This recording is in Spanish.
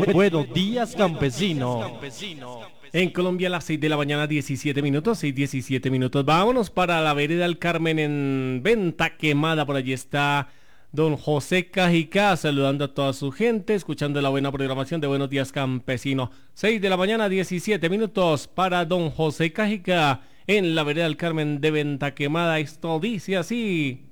Buenos días, campesino. En Colombia a las 6 de la mañana, 17 minutos, 6:17 minutos. Vámonos para la vereda del Carmen en Venta Quemada. Por allí está don José Cajicá saludando a toda su gente, escuchando la buena programación de Buenos Días Campesino. 6 de la mañana, 17 minutos para don José Cajicá en la vereda del Carmen de Venta Quemada. Esto dice así.